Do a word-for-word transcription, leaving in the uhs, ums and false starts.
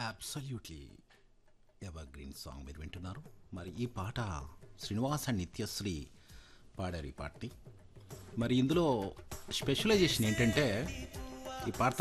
Absolutely ever green song మీరు వింటున్నారు. మరి ఈ పాట శ్రీనివాస్ అండ్ నిత్యశ్రీ పాడారు ఈ పాటని. మరి ఇందులో స్పెషలైజేషన్ ఏంటంటే ఈ పాట